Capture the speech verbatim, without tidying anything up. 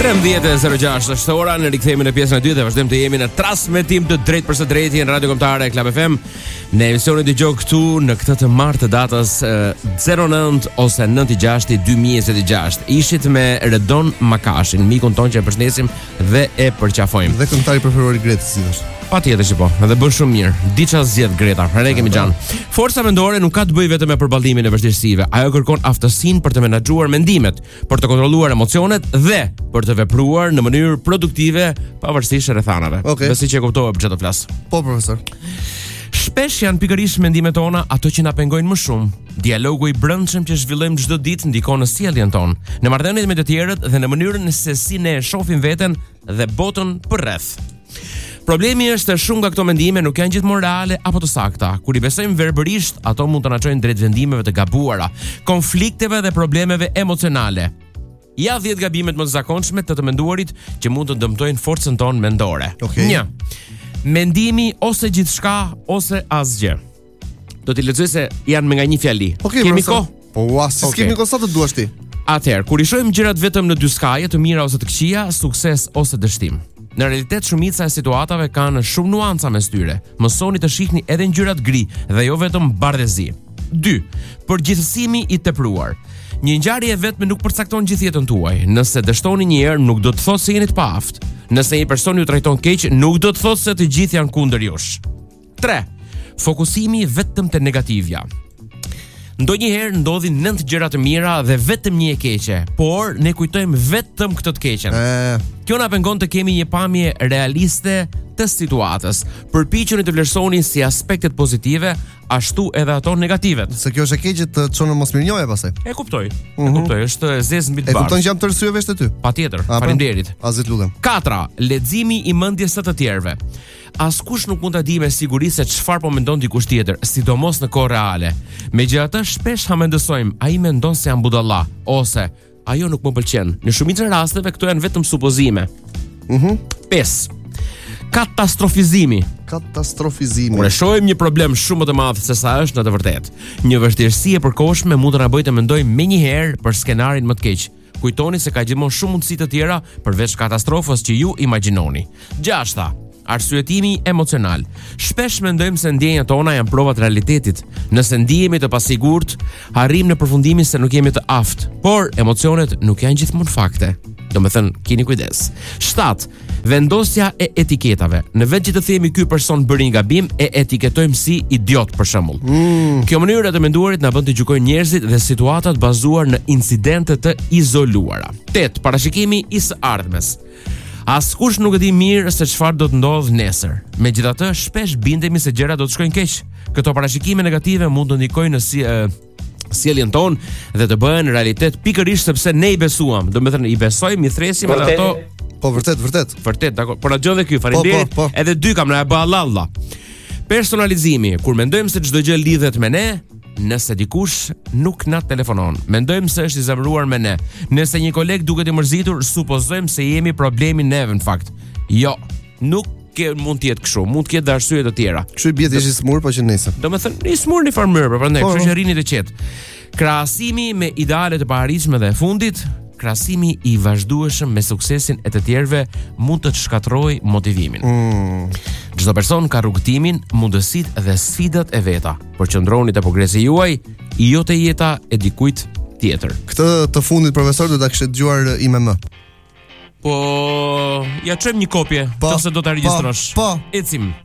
tremdhjetë e zero gjashtë është ora, në rikthemin e pjesën e dytë dhe vazhdojmë të jemi në transmetim të drejtë për së drejti në Radio Kombëtare Club F M. Në emisionin dëgjoj këtu në këtë të martë të datës zero nëntë ose nëntë gjashtë dy mijë e njëzet e gjashtë. Ishit me Redon Makashin, mikun ton që e përshëndesim dhe e përqafojmë. Dhe këngëtari preferuar i Gretës si është. Patjetër që po, edhe bën shumë mirë. Diça zgjedh Greta, ne kemi xhan. Forca mendore nuk ka të bëjë vetëm me përballimin e vështirësive, ajo kërkon aftësinë për të menaxhuar mendimet, për të kontrolluar emocionet dhe për të vepruar në mënyrë produktive pavarësisht rrethanave. Okay. Besoj që e kuptova për çfarë flas. Po profesor. Shpesh janë pikërisht mendimet tona ato që na pengojnë më shumë. Dialogu i brendshëm që zhvillojmë çdo ditë ndikon në sjelljen tonë, në marrëdhëniet me të tjerët dhe në mënyrën se si ne e shohim veten dhe botën përreth. Problemi është se shumë nga këto mendime nuk janë gjithmonë reale apo të sakta. Kur i besojmë verbërisht, ato mund të na çojnë drejt vendimeve të gabuara, konflikteve dhe problemeve emocionale. Ja dhjetë gabimet më të zakonshme të të menduarit që mund të dëmtojnë forcën tonë mendore. Okay. një. Mendimi ose gjithçka ose asgjë. Do t'i lexoj se janë me nga një fjali. Okay, kemi profesor. kohë? Po, ua, si Okay. kemi kohë sa të duash ti? Atëherë, kur i shohim gjërat vetëm në dy skaje, të mira ose të këqija, sukses ose dështim. Në realitet shumica e situatave kanë shumë nuanca mes tyre. Mësoni të shihni edhe ngjyrat gri dhe jo vetëm bardhëzi. dy. Përgjithësimi i tepruar. Një ngjarje vetme nuk përcakton gjithë jetën tuaj. Nëse dështoni një herë, nuk do të thotë se jeni të paaft. Nëse një person ju trajton keq, nuk do të thotë se të gjithë janë kundër jush. tre. Fokusimi vetëm te negativja. Ndonjëherë ndodhin nëntë gjëra të mira dhe vetëm një e keqe, por ne kujtojmë vetëm këtë të keqen. E, Kjo na pengon të kemi një pamje realiste të situatës. Përpiquni të vlerësoni si aspektet pozitive, ashtu edhe ato negativet. se kjo është e keqe të çon në mosmirënjohje pastaj. E kuptoj. Mhm. E kuptoj, është e zezë mbi të E kupton bardhë. që jam të rësyeve të ty. Patjetër, A, po? faleminderit. Azit lutem. katër. Leximi i mendjes së të tjerëve. Askush nuk mund ta di me siguri se çfarë po mendon dikush tjetër, sidomos në kohë reale. Megjithatë, shpesh ha mendojmë, ai mendon se jam budalla ose ajo nuk më pëlqen. Në shumicën e rasteve këto janë vetëm supozime. Mhm. pesë. Katastrofizimi. Katastrofizimi. Kur e shohim një problem shumë më të madh se sa është në të vërtetë, një vështirësi e përkohshme mund të na bëjë të mendojmë menjëherë për skenarin më të keq. Kujtoni se ka gjithmonë shumë mundësi të tjera përveç katastrofës që ju imagjinoni. gjashta. Arsyetimi emocional. Shpesh mendojmë se ndjenjat tona janë prova të realitetit. Nëse ndihemi të pasigurt, arrim në përfundimin se nuk jemi të aftë, por emocionet nuk janë gjithmonë fakte. Do me thënë, keni kujdes. shtat. Vendosja e etiketave. Në vend që të themi ky person bëri një gabim, e etiketojmë si idiot për shembull. Mm. Kjo mënyrë e të menduarit na bën të gjykojmë njerëzit dhe situatat bazuar në incidente të izoluara. tet. Parashikimi i së ardhmes. Askush nuk e di mirë se çfarë do të ndodhë nesër. Megjithatë, shpesh bindemi se gjërat do të shkojnë keq. Këto parashikime negative mund të ndikojnë në si uh, sjelljen tonë dhe të bëhen realitet pikërisht sepse ne i besuam. Do të thënë i besojmë, i thresim edhe ato. Po vërtet, vërtet. Vërtet, dakor. Por na gjon dhe ky, faleminderit. Po, po, po. Edhe dy kam na e bë Allah. Personalizimi, kur mendojmë se çdo gjë lidhet me ne, nëse dikush nuk na telefonon, mendojmë se është i zemëruar me ne. Nëse një koleg duket i mërzitur, supozojmë se jemi problemi neve në fakt. Jo, nuk ke mund të jetë kështu, mund të ketë arsye të tjera. Kështu i bie ti ish smur, po që nesër. Domethënë, i smur në farmër, prandaj, Po, kështu po. që rini të qetë. Krahasimi me ideale të paharritshme dhe e fundit, krahasimi i vazhdueshëm me suksesin e të tjerëve mund të shkatërrojë motivimin. Mm. Çdo person ka rrugtimin, mundësitë dhe sfidat e veta. Përqendroni te progresi juaj, jo te jeta e dikujt tjetër. Këtë të fundit profesor do ta kishte dëgjuar I M M. Po, ja çojmë një kopje, Po, nëse do ta regjistrosh. po, po. Ecim.